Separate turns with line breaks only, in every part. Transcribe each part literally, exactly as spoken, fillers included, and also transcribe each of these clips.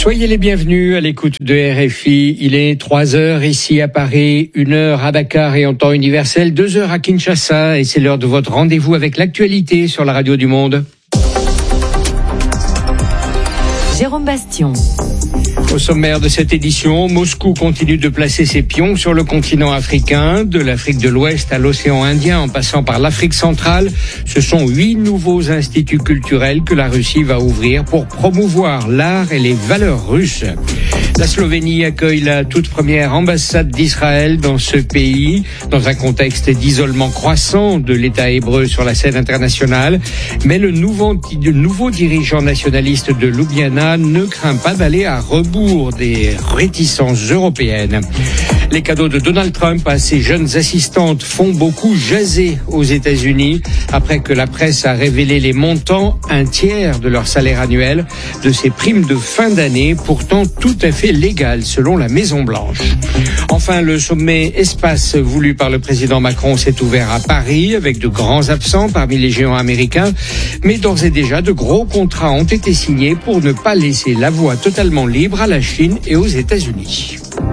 Soyez les bienvenus à l'écoute de R F I. Il est trois heures ici à Paris, une heure à Dakar et en temps universel, deux heures à Kinshasa. Et c'est l'heure de votre rendez-vous avec l'actualité sur la radio du monde.
Jérôme Bastion.
Au sommaire de cette édition, Moscou continue de placer ses pions sur le continent africain, de l'Afrique de l'Ouest à l'océan Indien en passant par l'Afrique centrale. Ce sont huit nouveaux instituts culturels que la Russie va ouvrir pour promouvoir l'art et les valeurs russes. La Slovénie accueille la toute première ambassade d'Israël dans ce pays, dans un contexte d'isolement croissant de l'État hébreu sur la scène internationale. Mais le nouveau, le nouveau dirigeant nationaliste de Ljubljana ne craint pas d'aller à rebours des réticences européennes. Les cadeaux de Donald Trump à ses jeunes assistantes font beaucoup jaser aux États-Unis après que la presse a révélé les montants, un tiers de leur salaire annuel, de ces primes de fin d'année, pourtant tout à fait légales selon la Maison-Blanche. Enfin, le sommet espace voulu par le président Macron s'est ouvert à Paris avec de grands absents parmi les géants américains, mais d'ores et déjà de gros contrats ont été signés pour ne pas laisser la voie totalement libre à la Chine et aux États-Unis.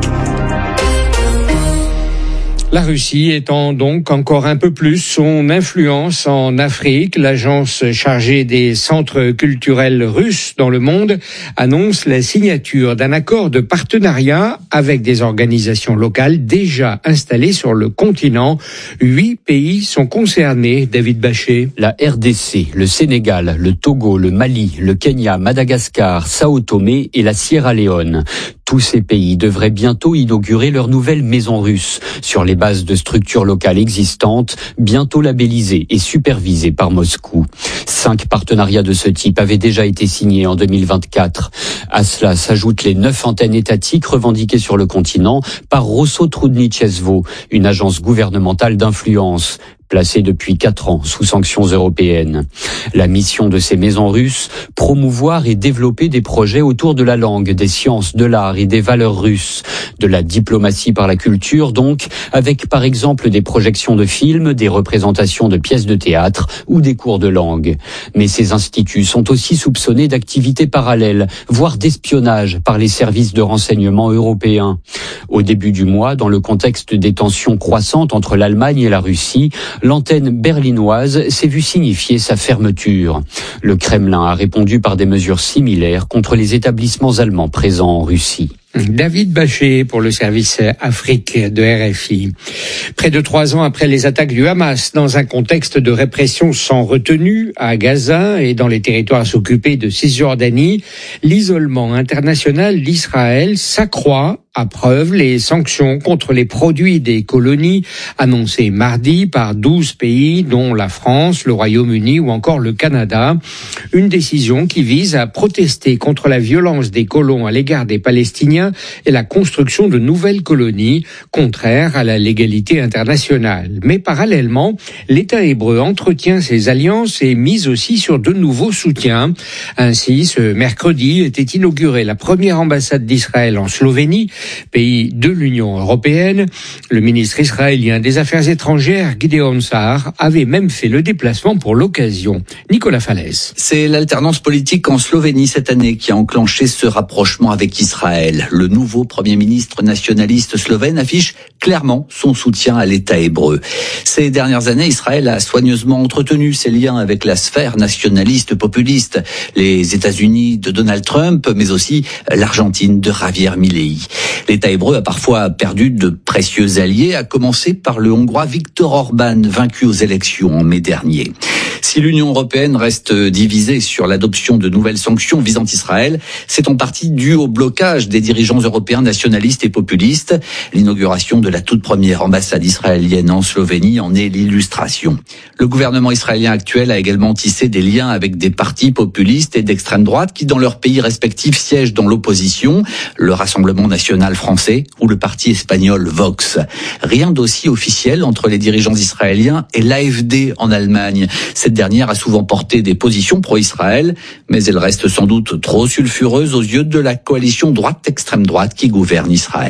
La Russie étend donc encore un peu plus son influence en Afrique. L'agence chargée des centres culturels russes dans le monde annonce la signature d'un accord de partenariat avec des organisations locales déjà installées sur le continent. Huit pays sont concernés, David Bachet.
La R D C, le Sénégal, le Togo, le Mali, le Kenya, Madagascar, Sao Tomé et la Sierra Leone. Tous ces pays devraient bientôt inaugurer leur nouvelle maison russe sur les bases de structures locales existantes, bientôt labellisées et supervisées par Moscou. Cinq partenariats de ce type avaient déjà été signés en deux mille vingt-quatre. À cela s'ajoutent les neuf antennes étatiques revendiquées sur le continent par Rosso Trudničevo, une agence gouvernementale d'influence placée depuis quatre ans sous sanctions européennes. La mission de ces maisons russes, promouvoir et développer des projets autour de la langue, des sciences, de l'art et des valeurs russes, de la diplomatie par la culture donc, avec par exemple des projections de films, des représentations de pièces de théâtre ou des cours de langue. Mais ces instituts sont aussi soupçonnés d'activités parallèles, voire d'espionnage par les services de renseignement européens. Au début du mois, dans le contexte des tensions croissantes entre l'Allemagne et la Russie, l'antenne berlinoise s'est vue signifier sa fermeture. Le Kremlin a répondu par des mesures similaires contre les établissements allemands présents en Russie.
David Bachet pour le service Afrique de R F I. Près de trois ans après les attaques du Hamas, dans un contexte de répression sans retenue à Gaza et dans les territoires occupés de Cisjordanie, l'isolement international d'Israël s'accroît à preuve les sanctions contre les produits des colonies annoncées mardi par douze pays, dont la France, le Royaume-Uni ou encore le Canada. Une décision qui vise à protester contre la violence des colons à l'égard des Palestiniens et la construction de nouvelles colonies, contraires à la légalité internationale. Mais parallèlement, l'État hébreu entretient ses alliances et mise aussi sur de nouveaux soutiens. Ainsi, ce mercredi était inaugurée la première ambassade d'Israël en Slovénie, pays de l'Union européenne. Le ministre israélien des Affaires étrangères, Gideon Sa'ar, avait même fait le déplacement pour l'occasion. Nicolas Falaise.
C'est l'alternance politique en Slovénie cette année qui a enclenché ce rapprochement avec Israël. Le nouveau Premier ministre nationaliste slovène affiche clairement son soutien à l'État hébreu. Ces dernières années, Israël a soigneusement entretenu ses liens avec la sphère nationaliste populiste, les États-Unis de Donald Trump, mais aussi l'Argentine de Javier Milei. L'État hébreu a parfois perdu de précieux alliés, à commencer par le Hongrois Viktor Orban, vaincu aux élections en mai dernier. Si l'Union européenne reste divisée sur l'adoption de nouvelles sanctions visant Israël, c'est en partie dû au blocage des dirigeants européens nationalistes et populistes. L'inauguration de la toute première ambassade israélienne en Slovénie en est l'illustration. Le gouvernement israélien actuel a également tissé des liens avec des partis populistes et d'extrême droite qui, dans leurs pays respectifs, siègent dans l'opposition, le Rassemblement national français ou le parti espagnol Vox. Rien d'aussi officiel entre les dirigeants israéliens et l'A F D en Allemagne. Cette dernière a souvent porté des positions pro-Israël, mais elle reste sans doute trop sulfureuse aux yeux de la coalition droite-extrême droite qui gouverne Israël.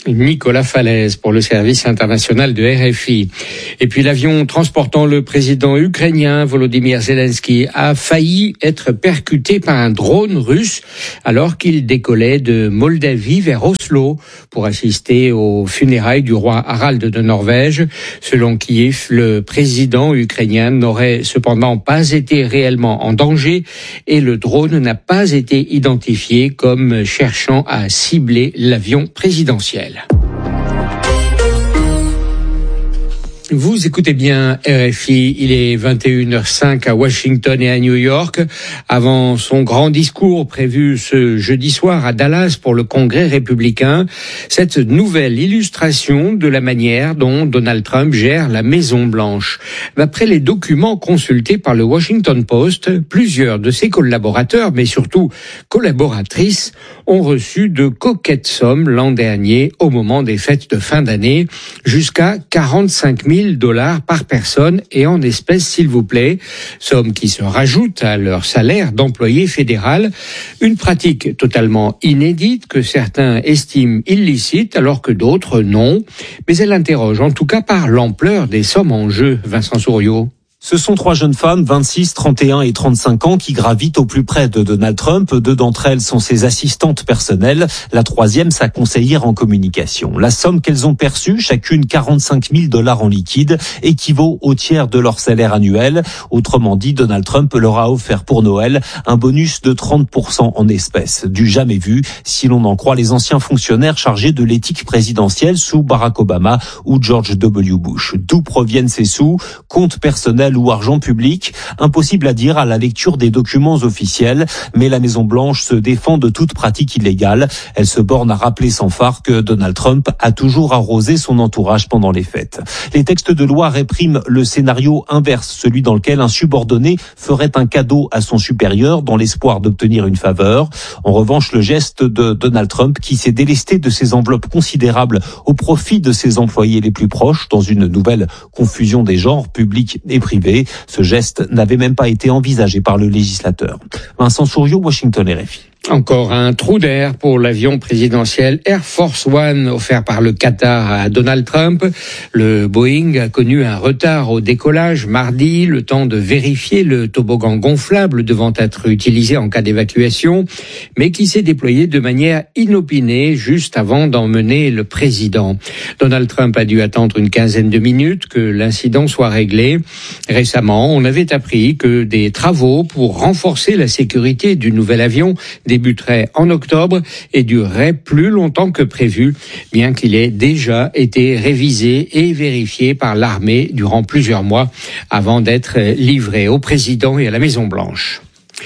Nicolas Falaise pour le service international de R F I. Et puis l'avion transportant le président ukrainien Volodymyr Zelensky a failli être percuté par un drone russe alors qu'il décollait de Moldavie vers Oslo pour assister aux funérailles du roi Harald de Norvège. Selon Kiev, le président ukrainien n'aurait cependant pas été réellement en danger et le drone n'a pas été identifié comme cherchant à cibler l'avion présidentiel. Vous écoutez bien R F I, il est vingt et une heures cinq à Washington et à New York. Avant son grand discours prévu ce jeudi soir à Dallas pour le Congrès républicain, cette nouvelle illustration de la manière dont Donald Trump gère la Maison-Blanche. D'après les documents consultés par le Washington Post, plusieurs de ses collaborateurs, mais surtout collaboratrices, ont reçu de coquettes sommes l'an dernier au moment des fêtes de fin d'année, jusqu'à quarante-cinq mille dollars par personne et en espèces s'il vous plaît, somme qui se rajoute à leur salaire d'employé fédéral, une pratique totalement inédite que certains estiment illicite alors que d'autres non, mais elle interroge en tout cas par l'ampleur des sommes en jeu. Vincent Souriau.
Ce sont trois jeunes femmes, vingt-six, trente et un et trente-cinq ans, qui gravitent au plus près de Donald Trump. Deux d'entre elles sont ses assistantes personnelles. La troisième, sa conseillère en communication. La somme qu'elles ont perçue, chacune quarante-cinq mille dollars en liquide, équivaut au tiers de leur salaire annuel. Autrement dit, Donald Trump leur a offert pour Noël un bonus de trente pour cent en espèces. Du jamais vu, si l'on en croit les anciens fonctionnaires chargés de l'éthique présidentielle sous Barack Obama ou George W. Bush. D'où proviennent ces sous? Compte personnel ou argent public, impossible à dire à la lecture des documents officiels, mais la Maison-Blanche se défend de toute pratique illégale. Elle se borne à rappeler sans phare que Donald Trump a toujours arrosé son entourage pendant les fêtes. Les textes de loi répriment le scénario inverse, celui dans lequel un subordonné ferait un cadeau à son supérieur dans l'espoir d'obtenir une faveur. En revanche, le geste de Donald Trump, qui s'est délesté de ses enveloppes considérables au profit de ses employés les plus proches, dans une nouvelle confusion des genres publics et privés, ce geste n'avait même pas été envisagé par le législateur. Vincent Souriau, Washington, R F I.
Encore un trou d'air pour l'avion présidentiel Air Force One offert par le Qatar à Donald Trump. Le Boeing a connu un retard au décollage mardi, le temps de vérifier le toboggan gonflable devant être utilisé en cas d'évacuation, mais qui s'est déployé de manière inopinée juste avant d'emmener le président. Donald Trump a dû attendre une quinzaine de minutes que l'incident soit réglé. Récemment, on avait appris que des travaux pour renforcer la sécurité du nouvel avion débuterait en octobre et durerait plus longtemps que prévu, bien qu'il ait déjà été révisé et vérifié par l'armée durant plusieurs mois avant d'être livré au président et à la Maison-Blanche.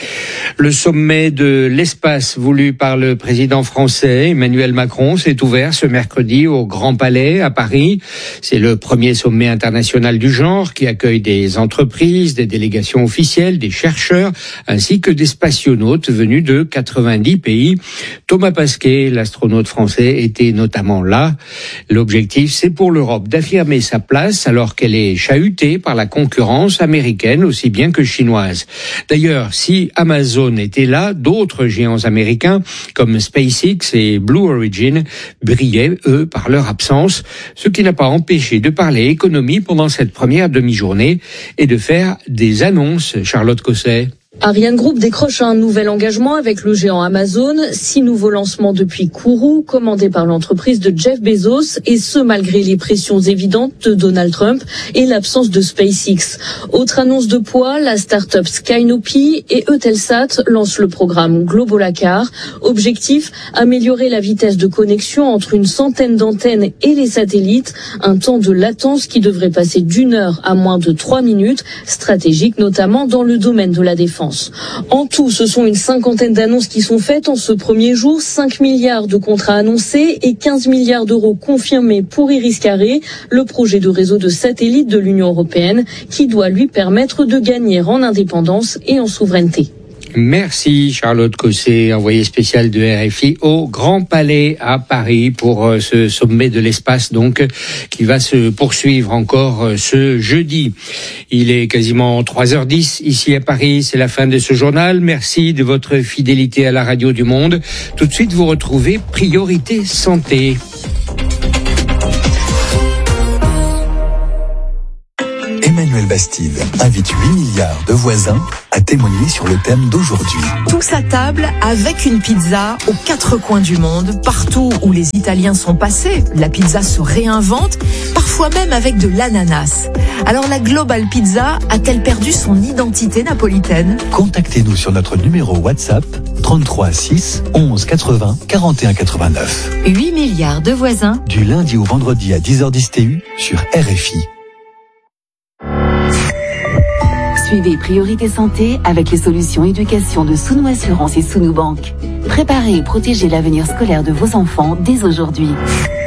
Le sommet de l'espace voulu par le président français Emmanuel Macron s'est ouvert ce mercredi au Grand Palais à Paris. C'est le premier sommet international du genre qui accueille des entreprises, des délégations officielles, des chercheurs ainsi que des spationautes venus de quatre-vingt-dix pays. Thomas Pasquet, l'astronaute français, était notamment là. L'objectif, c'est pour l'Europe d'affirmer sa place alors qu'elle est chahutée par la concurrence américaine aussi bien que chinoise. D'ailleurs, si Amazon étaient là, d'autres géants américains comme SpaceX et Blue Origin brillaient, eux, par leur absence, ce qui n'a pas empêché de parler économie pendant cette première demi-journée et de faire des annonces. Charlotte Cosset.
Ariane Group décroche un nouvel engagement avec le géant Amazon, six nouveaux lancements depuis Kourou, commandés par l'entreprise de Jeff Bezos, et ce malgré les pressions évidentes de Donald Trump et l'absence de SpaceX. Autre annonce de poids, la start-up Skynopy et Eutelsat lancent le programme Globalacar. Objectif, améliorer la vitesse de connexion entre une centaine d'antennes et les satellites, un temps de latence qui devrait passer d'une heure à moins de trois minutes, stratégique notamment dans le domaine de la défense. En tout, ce sont une cinquantaine d'annonces qui sont faites en ce premier jour, cinq milliards de contrats annoncés et quinze milliards d'euros confirmés pour Iris-Carré, le projet de réseau de satellites de l'Union européenne qui doit lui permettre de gagner en indépendance et en souveraineté.
Merci Charlotte Cosset, envoyée spéciale de R F I au Grand Palais à Paris pour euh, ce sommet de l'espace donc qui va se poursuivre encore euh, ce jeudi. Il est quasiment trois heures dix ici à Paris, c'est la fin de ce journal. Merci de votre fidélité à la radio du Monde. Tout de suite vous retrouvez Priorité Santé.
Emmanuel Bastide invite huit milliards de voisins à témoigner sur le thème d'aujourd'hui.
Tous à table avec une pizza aux quatre coins du monde, partout où les Italiens sont passés, la pizza se réinvente, parfois même avec de l'ananas. Alors la Global Pizza a-t-elle perdu son identité napolitaine ?
Contactez-nous sur notre numéro WhatsApp trente-trois six onze quatre-vingts quarante et un quatre-vingt-neuf.
huit milliards de voisins.
Du lundi au vendredi à dix heures dix T U sur R F I.
Suivez Priorité Santé avec les solutions éducation de Sounou Assurance et Sounou Banque. Préparez et protégez l'avenir scolaire de vos enfants dès aujourd'hui.